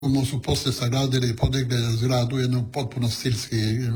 su poslije sagradili i podigli zgradu jednu potpuno stilski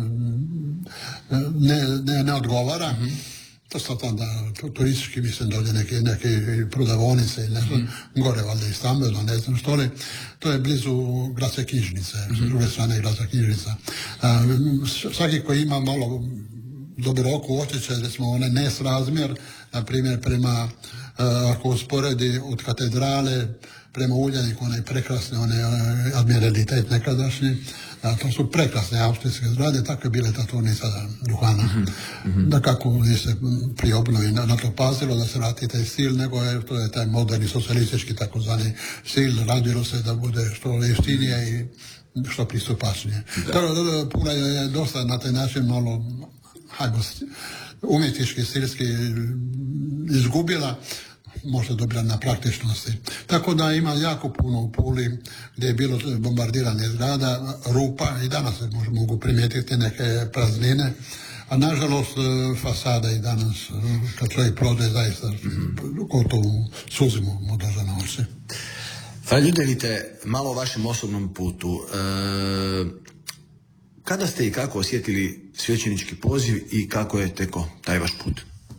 ne odgovara. To su onda turistički, mislim, dolje neke prodavonice i nešto, gore valjda i stambeno, ne znam što li. To je blizu gradske knjižnice, s druge strane gradska knjižnica. Svaki koji ima malo dobro oko osjećaj, recimo onaj nesrazmjer, na primjer prema, ako usporedi od katedrale prema Uljaniku, onaj prekrasni, onaj admiralitet nekadašnji, to su prekrasne austrijske zgrade, tako je bila ta tvornica duhana. Da kako nije se pri obnovi na to pazilo da se vrati taj stil, nego to je taj moderni socijalistički takozvani stil, radilo se da bude što jeftinije i što pristupačnije. Pula je dosta na taj način malo umjetnički, stilski izgubila, možda dobila na praktičnosti. Tako da ima jako puno u Puli gdje je bilo bombardiranje zgrada, rupa, i danas se mogu primijetiti neke praznine, a nažalost fasada i danas, kad čovjek prođe, zaista gotovo suzi mu dođe na oči. Ljudevite, malo o vašem osobnom putu. Kada ste i kako osjetili svećenički poziv i kako je teko taj vaš put?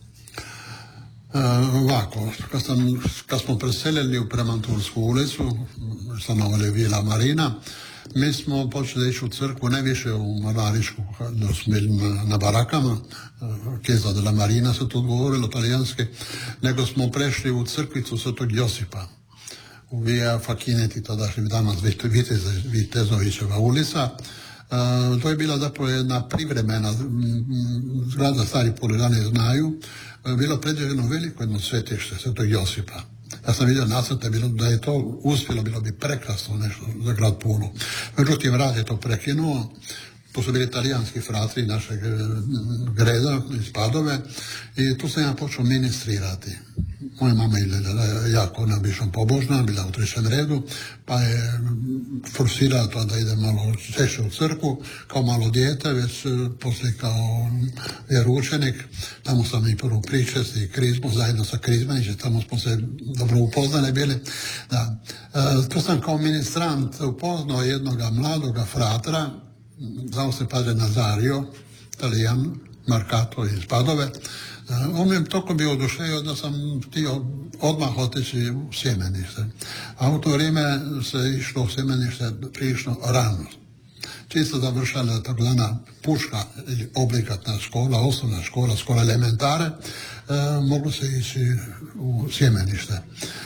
Ovako, kad smo preselili u Premantursku ulicu, stanovali Vila Marina, mi smo počeli ići u crkvu, ne više u Mararišku, da smo bili na barakama, Chiesa della Marina se to govorilo talijanski, nego smo prešli u crkvicu Svetog Josipa, u Via Fakineti, tadašnji danas Vitezovićeva ulica. To je bila zapravo jedna privremena zgrada, stari Puliljani znaju, bilo predviđeno veliko jedno svetište Svetog Josipa. Ja sam vidio nacrte, da je to uspjelo, bilo bi prekrasno nešto za grad Pulu. Međutim, rad je to prekinuo. To su bili talijanski fratri našeg greda iz Padove i tu sam ja počeo ministrirati. Moja mama je jako nabišom pobožna, bila u trećem redu, pa je forsirala to da ide malo češće u crkvu, kao malo dijete, već poslije kao vjeroučenik. Tamo sam i prvo pričest i krizmu, zajedno sa krizmanićem, tamo smo se dobro upoznali bili. Da. Tu sam kao ministrant upoznao jednog mladoga fratra, zvao se Padre Nazario, Talijan, Marcato iz Padove. On mi je toliko bio oduševio da sam htio odmah otići u sjemenište. A u to vrijeme se išlo u sjemenište prilično rano. Čisto završala tako dana puška ili oblikatna škola, osnovna škola, škola elementare, moglo se ići u sjemenište.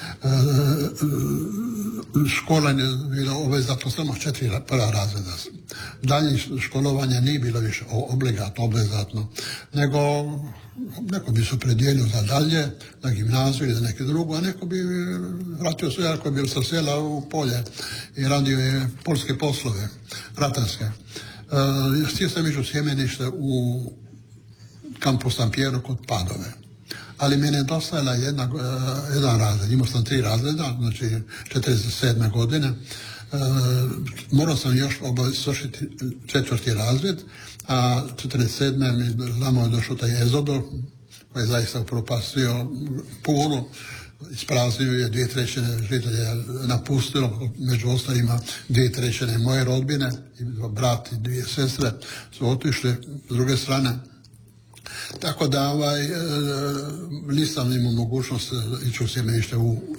Škola je bila obvezatno samo 4 prva razreda. Dalje školovanje nije bilo više obligatno, obvezatno, nego neko bi se predijelio za dalje, na gimnaziju ili za neke drugo, a neko bi vratio se, ako je bio sa sela u polje i radio je poljske poslove, ratarske. Htio sam ići u sjemenište u kampu San Piero kod Padove. Ali meni je dostajala jedan razred, imao sam 3 razreda, znači 47. godine. Morao sam još svršiti 4. razred, a 47. mi znamo je došao taj Ezodo, koji je zaista upropastio Pulu, ispraznio je 2/3 žitelja napustilo, među ostalima 2/3 moje rodbine, brat i 2 sestre su otišli s druge strane. Tako da nisam imao mogućnost ići u sjemenište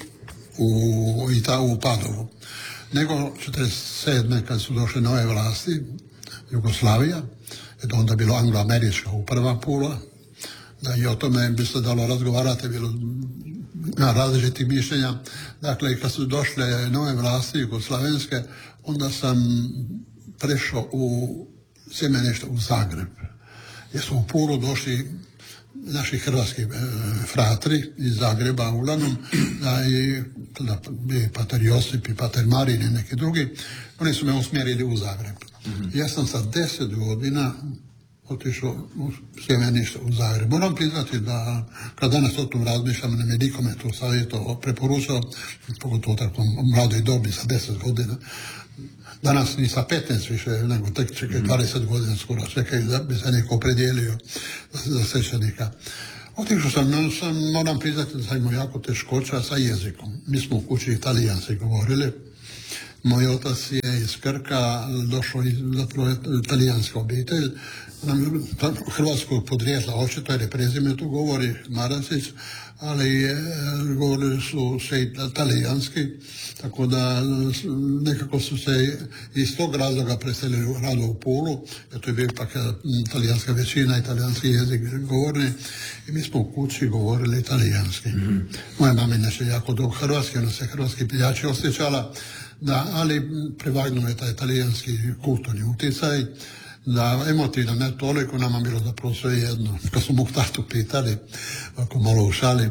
u Padovu. Nego 47. kad su došle nove vlasti, Jugoslavija, je onda bilo anglo-američka uprava Pula, da i o tome bi se dalo razgovarati, bilo na različitih mišljenja. Dakle, kad su došle nove vlasti jugoslavenske, onda sam prešao u sjemenište u Zagreb. Jer su u Pulu došli naši hrvatski fratri iz Zagreba uglavnom, i pater Josip i pater Marin i neki drugi, oni su me usmjerili u Zagreb. Ja sam sa 10 godina otišao u sjemenište u Zagreb. Moram priznati da kad danas o tom razmišljam, ne mi nikome to savjeto preporučao, pogotovo tako mladoj dobi sa 10 godina. Danas ni sa 15 više, nego tek čekaj 20 godina skoro, čekaj da bi se neko opredijelio za svećenika. Otišao sam, moram priznati da sam imao jako teškoća sa jezikom. Mi smo u kući italijanski govorili Moj otac je iz Krka došao iz zapravo italijanska obitelj, hrvatskog podrijetla očito, jer je prezime tu govori Marasić, ali govorili su se italijanski, tako da nekako su se iz tog razloga preselili rado u Pulu, jer to je bio ipak italijanska većina, italijanski jezik govorni, i mi smo u kući govorili italijanski. Moja mama inače jako dobro hrvatski, ona se hrvatski piljači osjećala, da, ali privagnuo je taj italijanski kulturni utjecaj, da emotivno ne toliko, nama bilo zapravo sve jedno. Kad smo mog tatu pitali, ako malo u šali,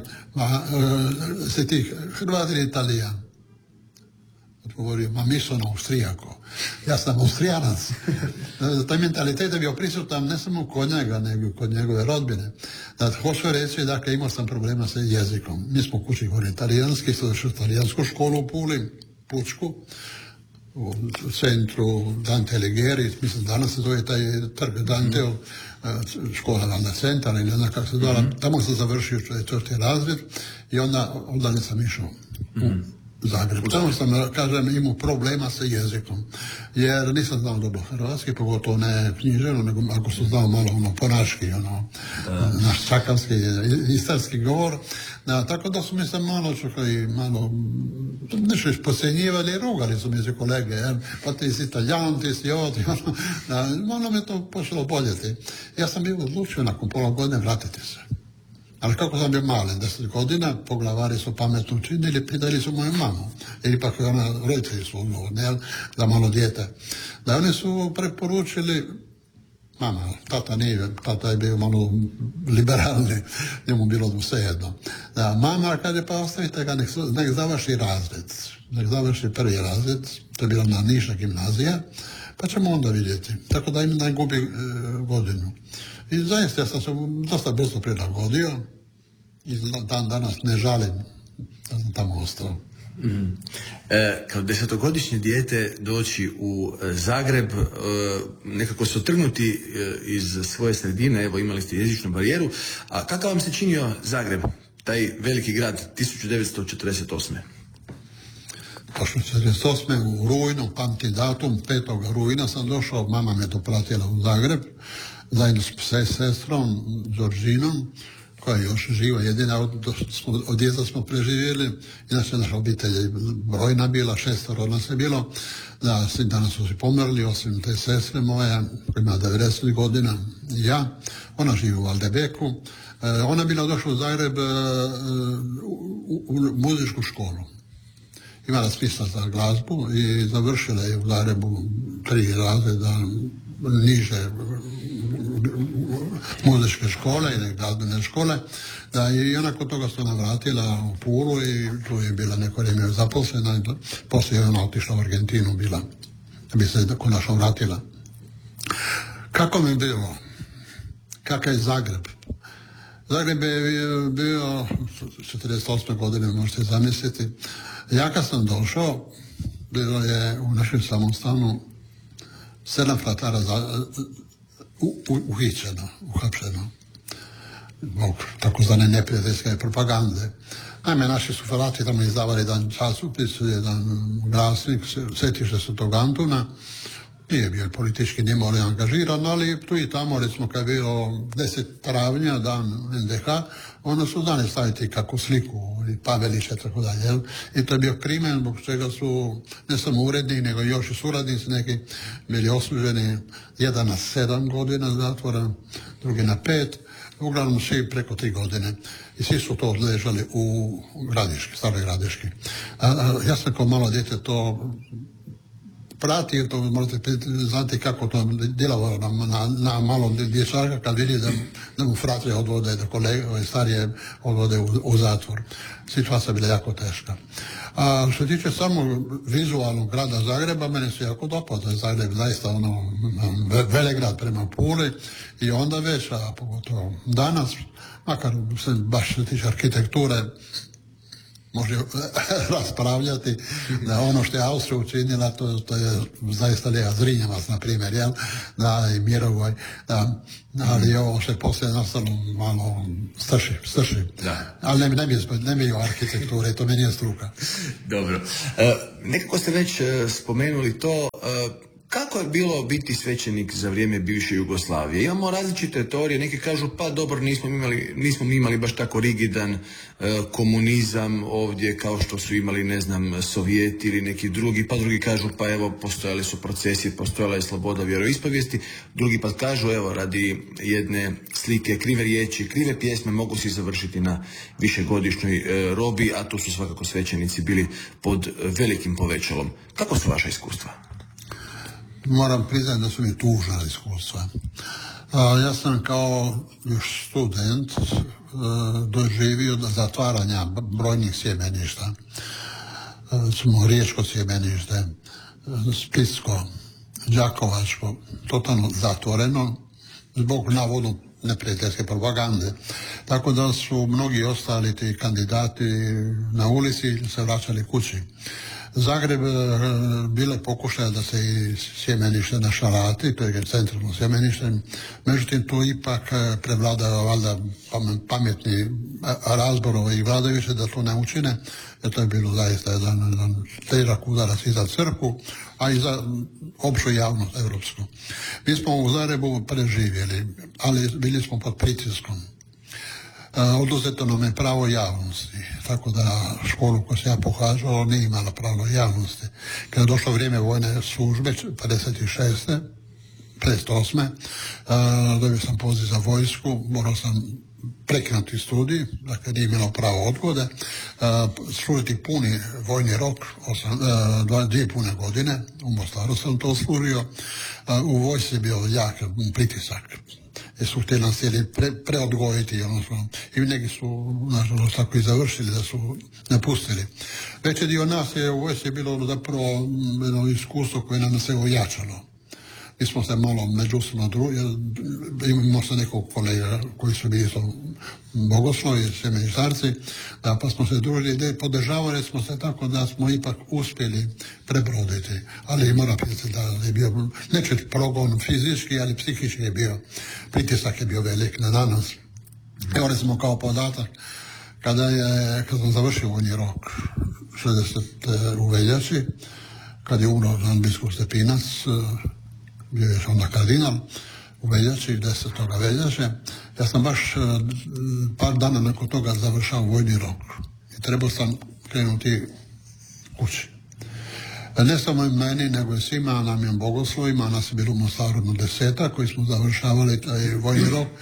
se ti Hrvat ili Italijan? Odgovorio, ma mi sam Austrijako. Ja sam Austrijanac. Taj mentalitet je bio prisutan ne samo kod njega, nego kod njegove rodbine. Hoću reći, dakle, imao sam problema sa jezikom. Mi smo u kući govorili italijanski, sam došao u italijansku školu u Puli, pučku, u centru Dante Alighieri, mislim danas se zove taj trg Danteo, škola na centar ili ne znam kako se zvala, tamo sam završio 4. razred i onda nisam išao u Zagrebu. Tamo sam, kažem, imao problema sa jezikom, jer nisam znao dobro hrvatski, pogotovo ne knjiženo, nego ako sam znao malo ponaški, naš čakavski, istarski govor, tako da su mi se malo nešto ispocenjivali, rugali su mi se kolege, pa ti si Italijan, ti si ovo, malo me to počelo boljeti. Ja sam bio odlučio nakon pola godine vratiti se. Ali kako sam bio malen, 10 godina, poglavari su pametno učinili, pitali su moju mamu. Ili ipak roditelji su odgovorni, za malo dijete. Da oni su preporučili, mama, tata je bio malo liberalni, njemu bilo svejedno. Da, mama kaže, pa ostavite ga, nek završi razred. Nek završi 1. razred, to je bila na Nišna gimnazija, pa ćemo onda vidjeti. Tako da im ne gubi godinu. I zaista ja sam se dosta brzo prilagodio i dan danas ne žalim da sam tamo ostao. Kao 10-godišnje dijete doći u Zagreb, nekako se otrgnuti iz svoje sredine, evo imali ste jezičnu barijeru, a kakav vam se činio Zagreb, taj veliki grad, 1948. Točno 1948. u rujnu, pamtim datum, 5. rujna sam došao, mama me to pratila u Zagreb, zajedno s sestrom, Đorđinom, koja je još živa, jedina od djeca smo preživjeli, inače naša obitelj je brojna bila, 6 nas je bilo, da svi danas su si pomrli, osim te sestre moja, koja ima 90 godina, i ja, ona živi u Valdebeku, ona je bila došla u Zagreb u muzičku školu. Imala smisla za glazbu i završila je u Zagrebu 3 razreda niže muzičke škole ili glazbene škole, da je i ona kod toga se ona vratila u Pulu i tu je bila neko vrijeme zaposlena i poslije je ona otišla u Argentinu bila, da bi se konačno vratila. Kako mi je bilo? Kakav je Zagreb? Zagreb je bio 48. godine, možete zamisliti. Ja kad sam došao, bilo je u našem samom stanu 7 fratara uhićeno, uhapšeno, zbog takozvane neprijateljske propagande. Naime, naši su frati tamo izdavali jedan časopis, jedan glasnik, sjetiše se tog Antuna, nije bio politički nimalo angažiran, ali tu i tamo, recimo kad je bilo 10. travnja, dan NDH, ono su znali staviti kakvu sliku, Pavelića, tako dalje. I to je bio krimen, zbog čega su ne samo uredni, nego još i suradnici neki bili osuđeni, jedan na 7 godina zatvora, drugi na 5, uglavnom svi preko 3 godine. I svi su to ležali u Gradiški, Staroj Gradiški. Ja sam kao malo dijete to prati, to možete znati kako to djelovalo na malom dječaka kad vidi da mu fratre odvode, da kolege starije odvode u zatvor. Situacija je bila jako teška. A što se tiče samo vizualnog grada Zagreba, mene se jako dopada. Zagreb zaista velegrad prema Puli i onda već, a pogotovo danas, makar se baš se tiče arhitekture, može raspravljati da ono što je Austrija učinila, to je zaista lijeva Zrinjevac, na primjer, jel? Da, i Mirovoj, da, ali ovo što je poslije nastalo malo strši. Ali ne bi o arhitekture, to mi nije struka. Dobro. Nekako ste već spomenuli to, kako je bilo biti svećenik za vrijeme bivše Jugoslavije? Imamo različite teorije, neki kažu pa dobro, nismo mi imali baš tako rigidan komunizam ovdje kao što su imali, ne znam, Sovjeti ili neki drugi, pa drugi kažu pa evo postojale su procesije, postojala je sloboda vjeroispovijesti, drugi pa kažu evo radi jedne slike, krive riječi, krive pjesme mogu se završiti na višegodišnjoj robi, a tu su svakako svećenici bili pod velikim povećalom. Kako su vaša iskustva? Moram priznati da su mi tužna iskustva. Ja sam kao još student doživio do zatvaranja brojnih sjemeništa. Riječko sjemenište, Splitsko, Đakovačko, totalno zatvoreno zbog navodno neprijateljske propagande. Tako da su mnogi ostali ti kandidati na ulici se vraćali kući. Zagreb bile pokušaja da se i sjemenište našarati, to je centralno sjemenište, međutim tu ipak prevladava valjda pametni razbor i vladajući da to ne učine, jer to je bilo zaista jedan težak udarac i za crkvu, a i za opću javnost evropsku. Mi smo u Zagrebu preživjeli, ali bili smo pod pritiskom. Oduzeto nam je pravo javnosti, tako da školu koju sam ja pohađao nije imala pravo javnosti. Kada je došlo vrijeme vojne službe, 56. 58. Dobio sam poziv za vojsku, morao sam prekinuti studij, dakle nije imalo pravo odgode, služiti puni vojni rok, 2 pune godine, u Mostaru sam to služio, u vojsci je bio jak pritisak. Jer su htjeli nas preodgojiti, odnosno, i neki su, nažalost, tako i završili, da su napustili. Veći dio nas je u vojsci bilo zapravo jedno iskustvo koje nam se ojačalo. Mi smo se malo međusobno imamo se nekog kolega koji su bili bogoslovi, sjemeništarci, pa smo se družili, podržavali smo se tako da smo ipak uspjeli prebroditi. Ali moram pitati da je bio, neće progon fizički, ali psihički je bio, pritisak je bio velik na nas. Evo recimo kao podatak, kad sam završio vojni rok 60. u veljači, kad je umro Žan biskup Stepinac, bio je onda kardinal, u veljači, 10. veljače. Ja sam baš par dana nakon toga završao vojni rok. I trebao sam krenuti kući. Ne samo i meni, nego i svima nam je bogoslovima, nas je bilo u Mostaru 10 koji smo završavali taj vojni rok.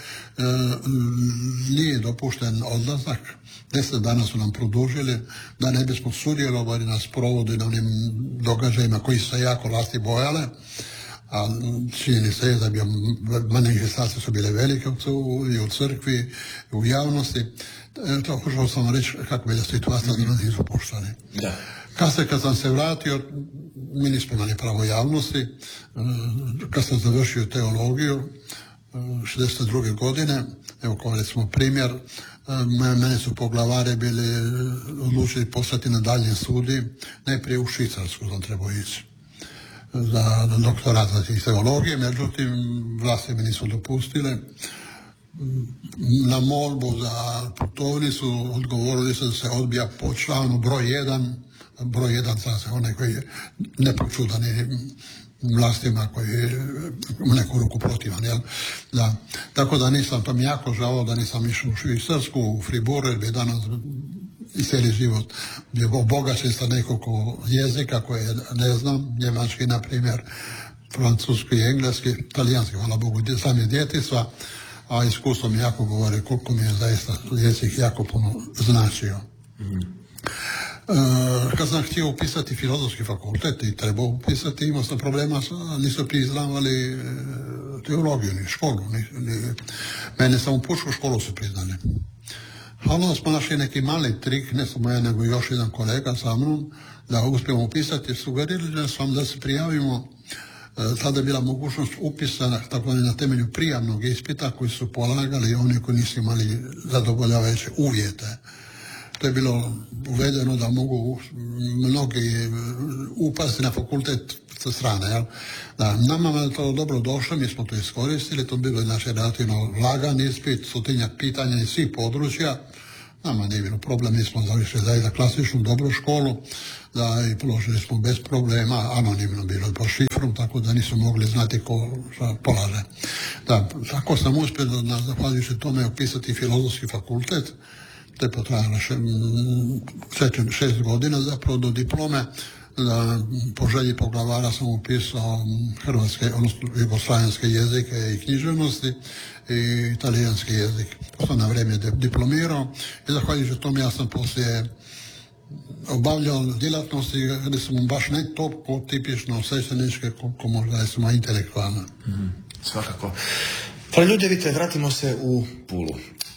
Nije dopušten odlazak. 10 dana su nam produžili da ne bismo sudjelovali na sprovodu i na onim događajima koji se jako vlasti bojale. A čini se da bi manifestacije su bile velike i u crkvi, i u javnosti. To hoću sam reći kako je situacija da nas nisu puštali. Kad sam se vratio, mi nismo imali pravo javnosti. Kad sam završio teologiju 62. godine, evo kao recimo primjer, mene su poglavare bili odlučili poslati na dalje studij, najprije u Švicarsku sam trebao ići za doktorat za teologije, međutim vlasti mi nisu dopustile. Na molbu za putovnicu odgovorili su da se odbija po članu broj 1, broj 1 znači onaj koji je nepočudani vlastima koji je u neku ruku protivan, jel? Da. Tako da nisam, to mi jako žao da nisam išao u Švicarsku, u Fribourg, jer bi danas i cijeli život bio obogaćen sa nekoliko jezika koje ne znam, njemački na primjer, francuski i engleski, talijanski, hvala Bogu, sam je djetinjstva, a iskustvo mi jako govori koliko mi je zaista jezik jako puno značio. Kad sam htio upisati filozofski fakultet i trebao upisati, imao sam problema, nisu priznavali teologiju, ni školu. Mene samo u pučku školu su priznali. A onda smo našli neki mali trik, ne samo ja, nego još jedan kolega sa mnom, da uspijemo upisati. Sugerirali sam da se prijavimo. Tada je bila mogućnost upisa tako na temelju prijamnog ispita koji su polagali oni koji nisu imali zadovoljavajuće uvjete. to je bilo uvedeno da mogu mnogi upasti na fakultet sa strane. Jel? Da, nama je to dobro došlo, mi smo to iskoristili, to bilo znači relativno lagan ispit, 100 pitanja iz svih područja. Nama nije bilo problem, mi smo završili za klasičnu dobru školu, da i položili smo bez problema, anonimno bilo po šifru, tako da nisu mogli znati ko šta polaže. Da, tako sam uspio, zahvaljujući tome, upisati filozofski fakultet, to je potrajalo 6 godina zapravo do diplome. Da, po želji poglavara sam upisao hrvatske, odnosno jugoslavenske jezike i književnosti i italijanski jezik. To sam na vrijeme diplomirao i zahvaljujući tome ja sam poslije obavljao djelatnosti gdje sam baš ne toliko tipično svećeničke koliko možda smo intelektualne. Svakako. Pa ljudi, vidite, vratimo se u Pulu.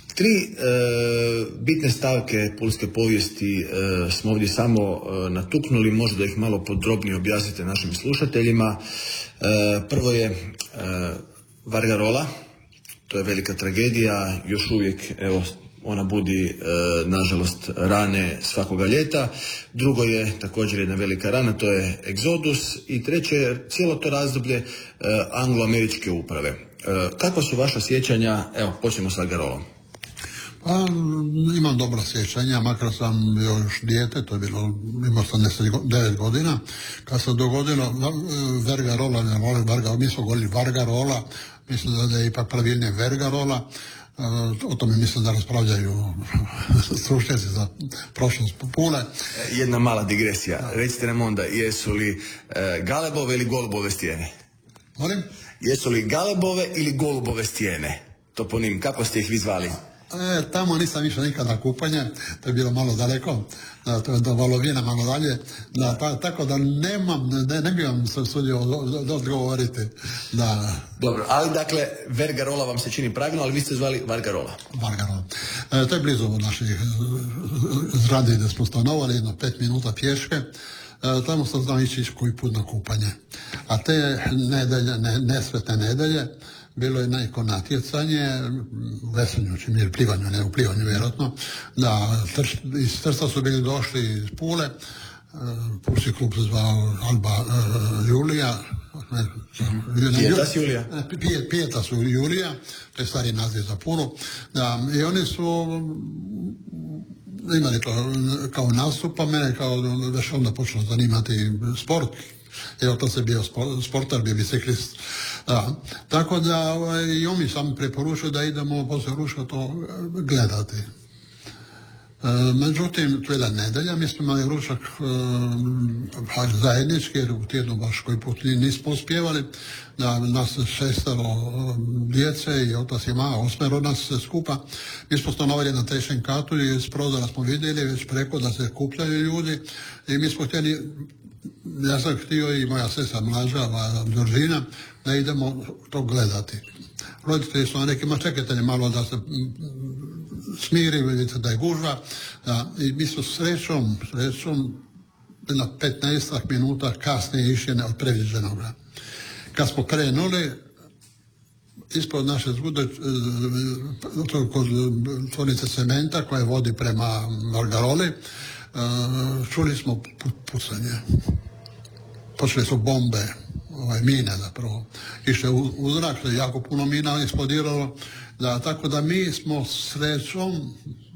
3 bitne stavke pulske povijesti smo ovdje samo natuknuli, možda ih malo podrobnije objasnite našim slušateljima. Prvo je Vargarola, to je velika tragedija, još uvijek evo ona budi nažalost rane svakoga ljeta. Drugo je također jedna velika rana, to je Egzodus. I treće je cijelo to razdoblje anglo-američke uprave. Kakva su vaša sjećanja? Evo, počnemo s Vargarolom. Pa, imam dobra sjećanja, makar sam bio još dijete, to je bilo, imao sam 9 godina, kad se dogodilo Vergarola, mi smo govorili Vargarola, mislim da je ipak pravilnije Vergarola, o tome mislim da raspravljaju stručnjaci za prošlost Pule. Jedna mala digresija, recite nam onda, jesu li Galebove ili Golubove stijene? Molim? Jesu li Galebove ili Golubove stijene? Toponim, kako ste ih vi zvali? Tamo nisam išao nikad na kupanje, to je bilo malo daleko, to je do Valovina malo dalje, tako da ne bi vam se sudio odgovoriti. Dobro, ali dakle, Vergarola vam se čini pravilno, ali vi ste zvali Vargarola. Vargarola. To je blizu naših zgrade gdje smo stanovali, jedno 5 minuta pješke. Tamo sam znao ići koji put na kupanje. A te nedelje, nesretne nedelje, bilo je neko natjecanje u veslanju, čim plivanju, ne u plivanju vjerojatno, da iz Trsta su bili došli iz Pule, pulski klub se zvao Alba Julija, Pijetas Julija, to je stari naziv za Pulu, da, i oni su imali to kao nastup, pa mene kao već onda počelo zanimati sport. Evo, to se bio sportar, bio biciklist. Tako da i on mi sam preporučio da idemo poslije ručka to gledati. Međutim, to je jedna nedelja, mi smo imali ručak zajednički, jer u tjednu baš koji put nismo uspjevali, da nas 6 djece i otac i mama, 8 nas se skupa. Mi smo stanovali na 3. katu i iz prozora smo vidjeli već preko da se kupljaju ljudi i mi smo htjeli, ja sam htio i moja sestra mlađa, Đorđina, da idemo to gledati. Roditelji su rekli, ma čekajte malo da se smiri, vidite da je gužva. I mi smo srećom na 15 minuta kasnije išli od predviđenoga. Kad smo krenuli, ispod naše zgude, kod tvornice cementa koja vodi prema Vargaroli, čuli smo pucanje. Počeli su bombe, mine zapravo. Išle u zrak, jako puno mina eksplodiralo. Tako da mi smo srećom,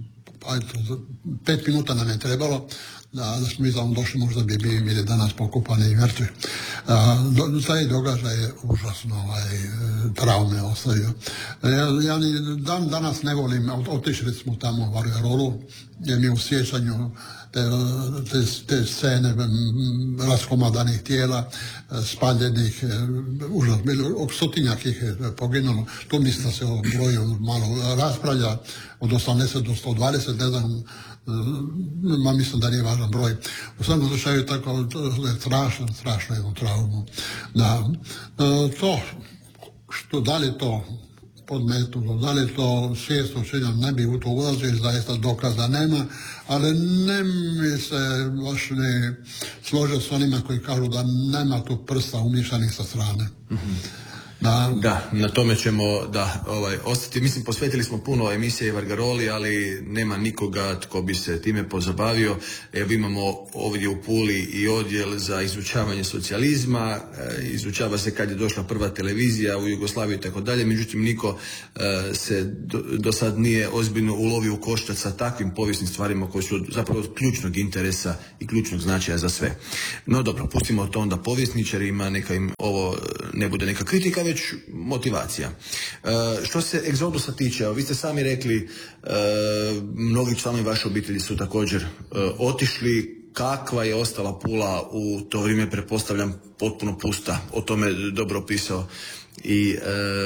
5 minuta nam je trebalo, da smo mi tamo došli, možda bi bili danas pokupani i mrtvi. Taj događaj je užasno traume ostavio. Ja danas ne volim, otišli smo tamo u Vargarolu, jer mi u sjećanju te scene raskomadanih tijela, spaljenih, užasno, 100 ih je poginulo. To mislim da se o broju malo raspravlja, od 80 do 120, ne znam, mislim da nije važan broj. U svakom slučaju tako je strašno jednu traumu. To, što da li to podmetnulo, da li to svijest učinjeno, ne bi u to ulazio i zaista dokaza nema, ali ne mi se baš ne složio s onima koji kažu da nema tu prsta umišljanih sa strane. Da, na tome ćemo ostati. Mislim, posvetili smo puno emisije Vargaroli, ali nema nikoga tko bi se time pozabavio. Evo, imamo ovdje u Puli i odjel za izučavanje socijalizma, izučava se kad je došla prva televizija u Jugoslaviji i tako dalje, međutim niko se do sad nije ozbiljno ulovio u koštac sa takvim povijesnim stvarima koji su zapravo od ključnog interesa i ključnog značaja za sve. No dobro, pustimo to onda povjesničarima, neka im ovo ne bude neka kritika, već motivacija. Što se egzodusa tiče, vi ste sami rekli, mnogi članovi vaše obitelji su također otišli. Kakva je ostala Pula u to vrijeme, pretpostavljam potpuno pusta, o tome dobro opisao i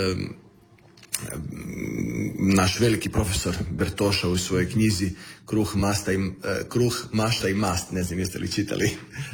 naš veliki profesor Bertoša u svojoj knjizi Kruh, mašta i mast, ne znam jeste li čitali.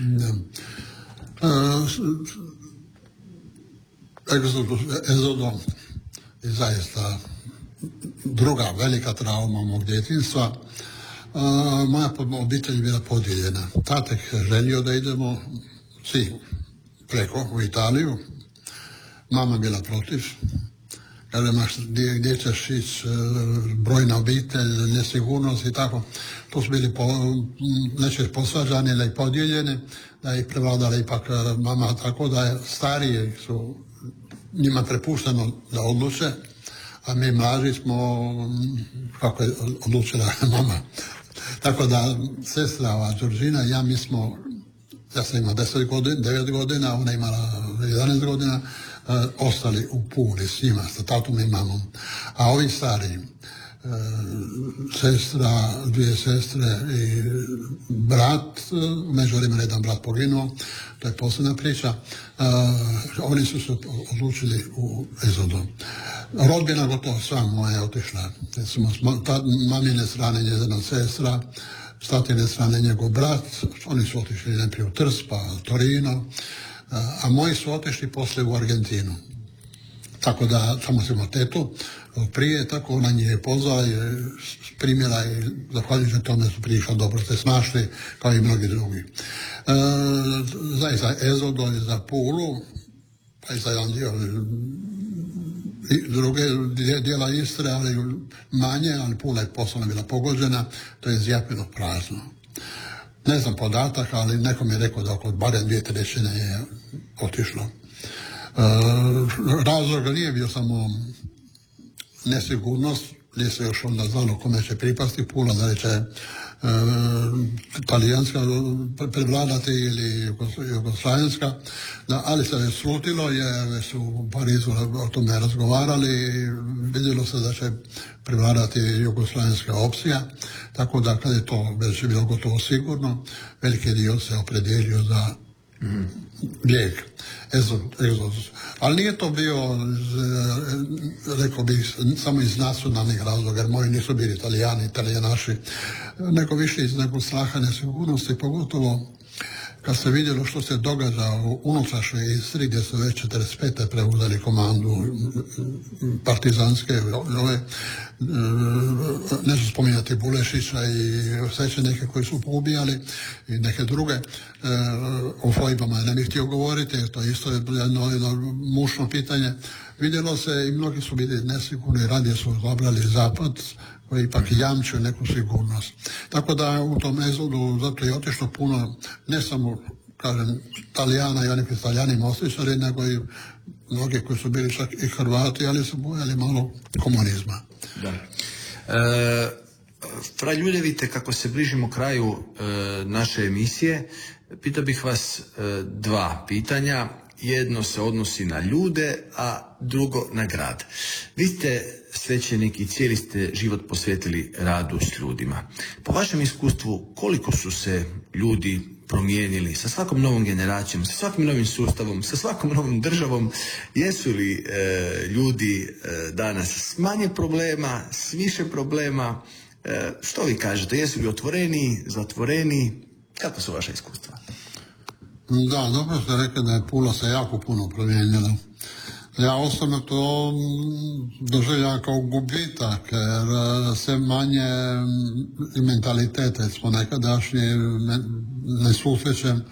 Egzodom je zaista druga velika trauma mog djetinjstva. Moja obitelj je bila podijeljena. Tatek želio da idemo svi preko u Italiju. Mama bila protiv. Kaže, gdje ćeš ići, brojna obitelj, nesigurnost i tako. To su bili neće posvađani ili podijeljeni, da je prevladala ipak mama, tako da je stariji su njima prepušteno da odluče, a mi mlađi smo, kako je odlučila mama. Tako da sestra Đorđina i ja, ja sam imao 9 godina, ona imala 11 godina, ostali u Puli s njima, sa tatom i mamom. A ovi stariji, sestra, 2 sestre i brat, u međuvremenu jedan brat poginuo, to je posebna priča, oni su se odlučili u egzodu. Rodbina gotovo sva moja je otišla. Mamine strane njezina sestra, s tatine strane njegov brat, oni su otišli najprije u Trst, pa Torino, a moji su otišli poslije u Argentinu. Tako da, samo sam imao tetu prije, tako ona nje je pozvala i primjera i zahvaljujući tome su prišla, dobro ste snašli, kao i mnogi drugi. Zaista egzodom je za Pulu, pa i za jedan dio druge dijela Istre, ali manje, ali Pula je poslovno bila pogođena, to je zjapilo prazno. Ne znam podatak, ali neko mi je rekao da oko barem 2/3 je otišlo. Razlog nije bio samo nesigurnost, gdje se još onda znalo kome će pripasti Pula, da li će talijanska prevladati ili jugoslavenska, ali se već slutilo, jer su u Parizu o tome razgovarali i vidjelo se da će prevladati jugoslavenska opcija, tako da kad je to već bilo gotovo sigurno, veliki dio se opredijelio za bijeg, egzodus. Ali nije to bio, rekao bih, samo iz nacionalnih razloga, jer moji nisu bili Italijani, Italijanaši, nego više iz nekog straha nesigurnosti, pogotovo kad se vidjelo što se događa u unutrašnjoj Istri, gdje su već 45. preuzeli komandu partizanske, neću spominjati Bulešića i svećenike koji su poubijali i neke druge. O fojbama ne bih htio govoriti, to isto je jedno mušno pitanje. Vidjelo se i mnogi su bili nesigurni, radije su odabrali zapad, koji ipak jamčio neku sigurnost. Tako da u tom egzodu zato je otišlo puno, ne samo, kažem, Talijana i oni koji su Talijani mostičari, nego i mnogi koji su bili čak i Hrvati, ali su bojali malo komunizma. Da. Fra Ljudevite, kako se bližimo kraju naše emisije, pitao bih vas 2 pitanja. Jedno se odnosi na ljude, a drugo na grad. Vi ste svećenik i cijeli ste život posvetili radu s ljudima. Po vašem iskustvu, koliko su se ljudi promijenili sa svakom novom generacijom, sa svakim novim sustavom, sa svakom novom državom? Jesu li ljudi danas s manje problema, s više problema? Što vi kažete? Jesu li otvoreni, zatvoreni? Kako su vaša iskustva? Da, dobro ste rekli da je Pula se jako puno promijenila. Ja osobno to doživljam kao gubitak, jer sve manje mentalitete smo nekadašnji ne susrećem.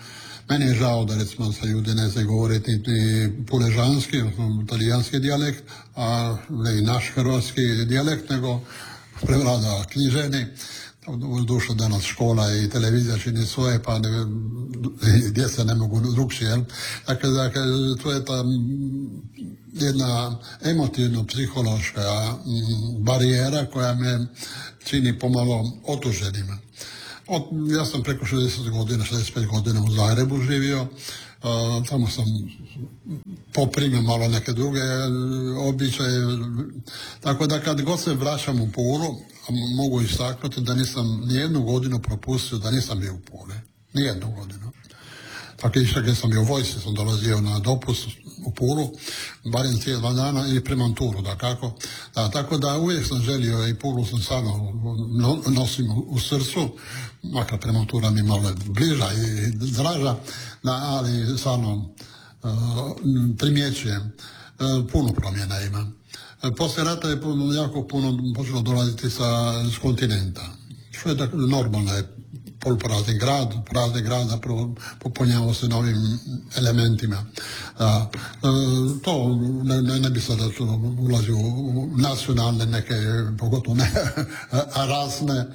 Meni je žao da recimo sa ljudi ne zna govoriti ni puležanski, odnosno talijanski dijalekt, a ne i naš hrvatski dijalekt, nego prevlada književni. Duša danas škola i televizija čini svoje, pa djeca ne mogu drugčije. Dakle, to je ta jedna emotivno-psihološka barijera koja me čini pomalo otuženima. Ja sam preko 60 godina, 65 godina u Zagrebu živio, tamo sam poprimio malo neke druge običaje, tako da kad god se vraćam u Pulu, mogu istaknuti da nisam nijednu godinu propustio da nisam bio u Puli. Nijednu godinu. Tako i kad sam bio u vojsci, sam dolazio na dopust u Pulu, barem cijel 2 dana i Premanturu, dakako. Tako da uvijek sam želio i Pulu sam stvarno nosim u srcu, makar Premantura mi malo bliža i draža, ali stvarno primjećujem, puno promjena ima. Poslije rata je jako puno počelo dolaziti s kontinenta, što je normalno, je poluprazni grad zapravo popunjavao se novim elementima. To ne bi sada ulazio u nacionalne neke, pogotovo ne rasne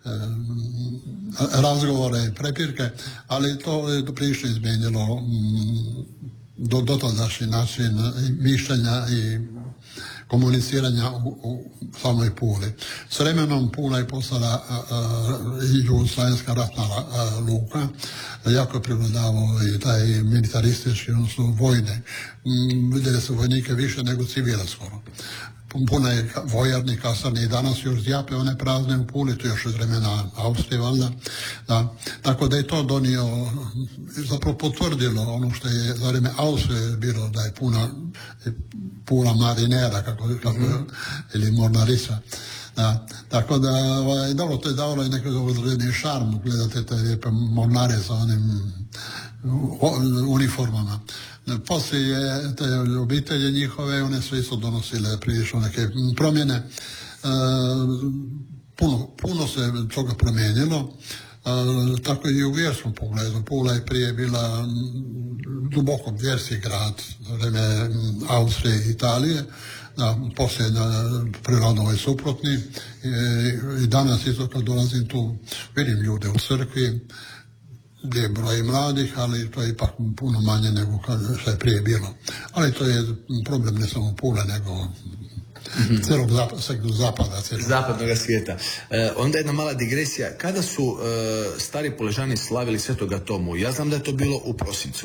razgovore i prepirke, ali to je prilično izmijenilo dotadašnji način mišljenja i komuniciranja u samoj Puli. S vremenom Pula je postala i jugoslavenska ratna luka, jako je prevladavao i taj militaristički, odnosno vojne. Vidjeli su vojnike više nego civila skoro. Puno je vojarni, kasarni i danas još zjape one prazne u Puli, to još iz vremena Austrije, valjda. Tako da je to donio, zapravo potvrdilo ono što je za vreme Austrije bilo, da je Pula marinera, ili mornarica. Tako da, dobro, to je davalo i nekako određeni šarm, gledate te lijepe mornare sa onim uniformama. Poslije te obitelje njihove, one su isto donosile prilično neke promjene. Puno se toga promijenilo, tako i u vjerskom pogledu. Pula je prije bila duboko vjerski grad za vreme Austrije i Italije, poslije prirodno je suprotni i danas isto kad dolazim tu vidim ljude u crkvi gdje je broj mladih, ali to je ipak puno manje nego što je prije bilo. Ali to je problem ne samo Pule, nego cijelog zapada. Zapadnog svijeta. Onda jedna mala digresija. Kada su stari Puležani slavili Svetoga Tomu? Ja znam da je to bilo u prosincu.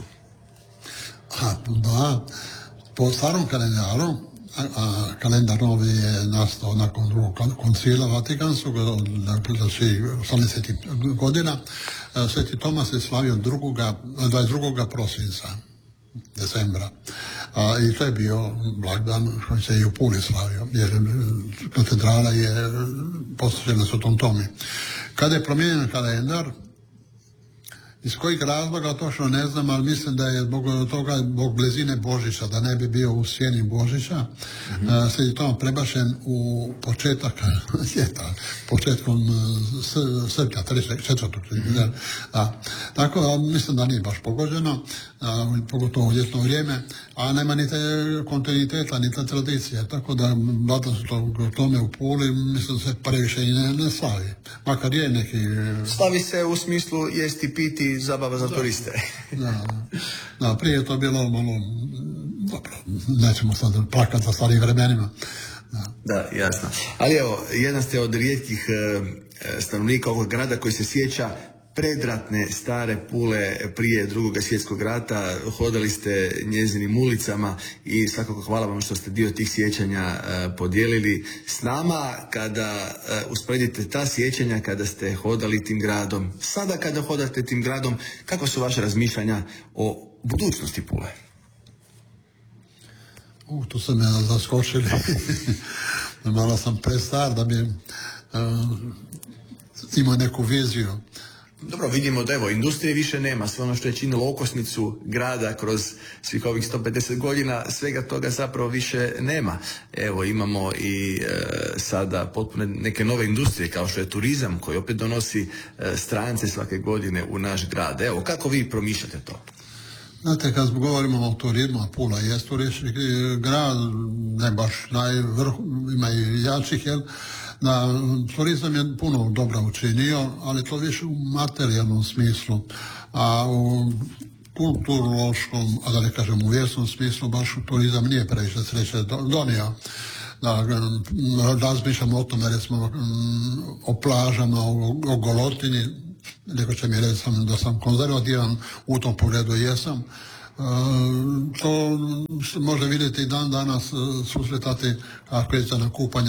Da, po starom kalendaru, kalendar novi je nastao nakon drugog koncila Vatikanskog, znači 80. godina. Sveti Tomas je slavio 22. prosinca, decembra. I to je bio blagdan koji se i u Puli slavio, jer katedrala je posvećena Svetom Tomi. Kada je promijenjen kalendar, iz kojih razloga točno ne znam, ali mislim da je zbog toga, zbog blizine Božića, da ne bi bio u sjeni Božića, Sveti Toma prebačen u početak ljeta, početkom srpnja, 4. Tako, mislim da nije baš pogođeno, pogotovo u ljetno vrijeme, a nema ni te kontinuiteta, ni te tradicije, tako da blagdan Svetog Tome u Puli, mislim da se previše i ne slavi. Makar je neki... Slavi se u smislu jesti, piti, zabava za turiste. Da, prije je to bilo malo, dobro, nećemo sad plakati za starim vremenima. Da, jasno. Ali evo, jedan ste od rijetkih stanovnika ovog grada koji se sjeća predratne stare Pule prije Drugog svjetskog rata, hodali ste njezinim ulicama i svakako hvala vam što ste dio tih sjećanja podijelili s nama. Kada usporedite ta sjećanja kada ste hodali tim gradom, sada kada hodate tim gradom, kako su vaše razmišljanja o budućnosti Pule? Tu ste me zaskočili. Malo sam prestar da bi imao neku viziju. Dobro, vidimo da evo, industrije više nema, sve ono što je činilo okosnicu grada kroz svih ovih 150 godina, svega toga zapravo više nema. Evo, imamo i sada potpuno neke nove industrije kao što je turizam koji opet donosi strance svake godine u naš grad. Evo, kako vi promišljate to? Znate, kad govorimo o turizmu, a Pula je turistički grad, ne baš ima i jačih, da turizam je puno dobra učinio, ali to više u materijalnom smislu, a u kulturološkom, a da ne kažem u vjerskom smislu, baš turizam nije previše sreće donio. Da razmišljamo o tome, recimo o plažama, o golotini, neko će mi reći da sam konzervativan, u tom pogledu jesam. To se može vidjeti i dan danas susretati kako je na kupanje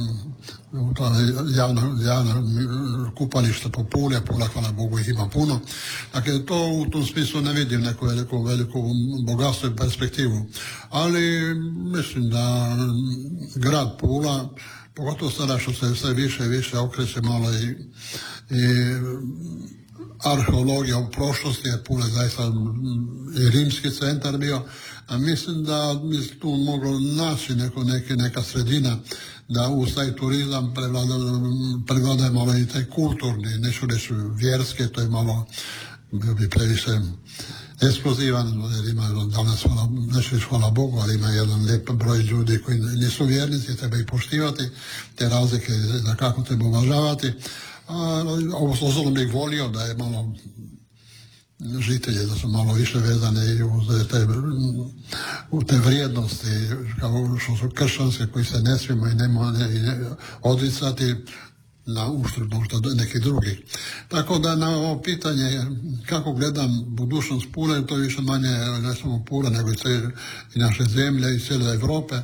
javna kupališta po Puli, Pula, hvala Bogu, ih ima puno. Dakle, to u tom smislu ne vidim neku veliku bogatstvo i perspektivu. Ali mislim da grad Pula, pogotovo sada što se sve više i više okreće malo i arheologija u prošlosti, je Pula zaista i rimski centar bio, a mislim da bi tu moglo naći neka sredina da u taj turizam prevladaje malo i taj kulturni, neću reći vjerski, to je malo bi previše eksplozivan, jer ima danas, neću reći hvala Bogu, ali ima jedan lijep broj ljudi koji nisu vjernici, treba ih poštivati, te razlike da kako treba uvažavati. Osobno bih volio da je malo žitelje, da su malo više vezane i u te vrijednosti kao što su kršćanske koji se ne smijemo i ne odricati na uštrb možda nekih drugih. Tako da na ovo pitanje kako gledam budućnost Pule, to je više manje ne samo Pula nego i naše zemlje i cijele Europe,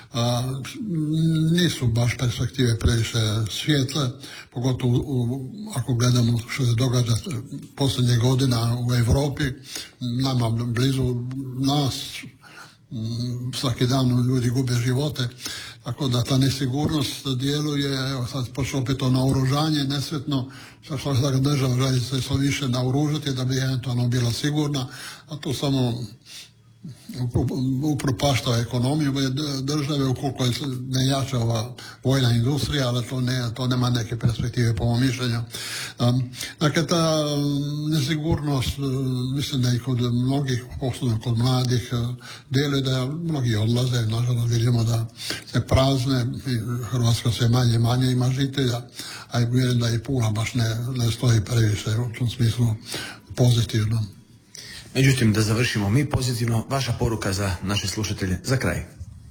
nisu baš perspektive previše svijetle, pogotovo ako gledamo što se događa posljednjih godina u Europi, nama blizu nas, svaki dan ljudi gube živote, tako da ta nesigurnost djeluje, evo sad počeo opet to naoružanje nesretno, svaka država želi se sve više naoružati da bi eventualno bila sigurna, a to samo upropaštava ekonomiju države ukoliko ne jača ova vojna industrija, ali to nema neke perspektive po mom mišljenju. Dakle, ta nesigurnost, mislim da i kod mnogih, posebno kod mladih, djeluje da mnogi odlaze, nažalost vidimo da se prazne, Hrvatska sve manje i manje ima žitelja, a i vjerujem da i Pula baš ne stoji previše u tom smislu pozitivno. Međutim, da završimo mi pozitivno, vaša poruka za naše slušatelje za kraj.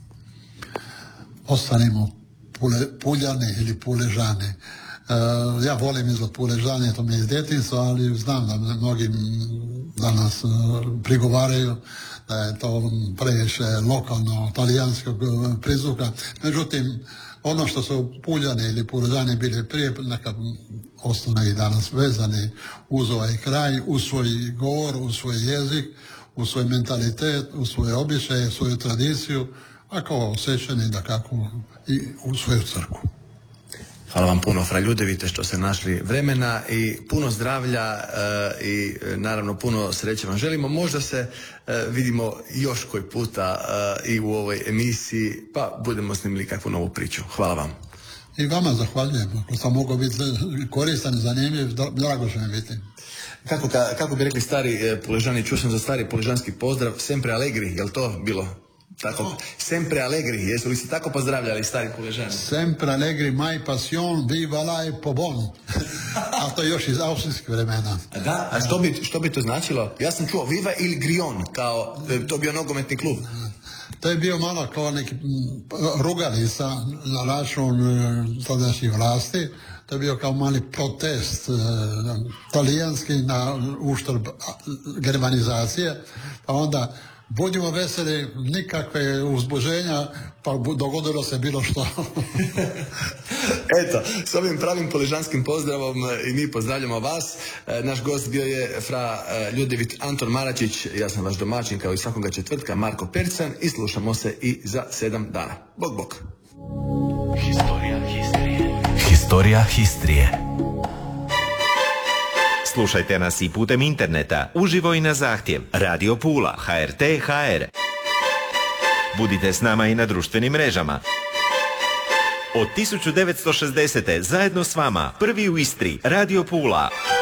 Ostanimo Puljani ili Puležani. Ja volim izgled Puležani, to mi je iz djetinjstva, ali znam da mnogi danas prigovaraju da je to previše lokalno, talijanskog prizvuka. Međutim, ono što su Puljani ili Puležani bili prije, nekad ostane i danas vezani uz ovaj kraj, uz svoj govor, uz svoj jezik, uz svoj mentalitet, uz svoje običaje, svoju tradiciju, a kao osjećani da kako i u svoju crkvu. Hvala vam puno, fra Ljudevite, što ste našli vremena i puno zdravlja i naravno puno sreće vam želimo. Možda se vidimo još koji puta i u ovoj emisiji, pa budemo snimili kakvu novu priču. Hvala vam. I vama zahvaljujem. Ako sam mogao biti koristan i zanimljiv, drago će mi biti. Kako bi rekli stari Puležani, čuo sam za stari puležanski pozdrav, sempre allegri, je li to bilo? Tako, sempre allegri, jesu li se tako pozdravljali stari Puležani? Sempre allegri, mai passion, viva la e pobon. A to je još iz austrijskih vremena. Da, a što bi to značilo? Ja sam čuo viva il grion, kao to bio nogometni klub. To je bio malo kao neki rugalica na račun tadašnjih vlasti. To je bio kao mali protest talijanski na uštrb germanizacije. Pa onda budimo veseli, nikakve uzbuženja, pa dogodilo se bilo što. Eto, s ovim pravim puležanskim pozdravom i mi pozdravljamo vas. Naš gost bio je fra Ljudevit Anton Maračić, ja sam vaš domaćin kao i svakoga četvrtka Marko Percan i slušamo se i za 7 dana. Bog, bog. Historija Histrije. Slušajte nas i putem interneta, uživo i na zahtjev. Radio Pula, HRT HR. Budite s nama i na društvenim mrežama. Od 1960. zajedno s vama, prvi u Istri, Radio Pula.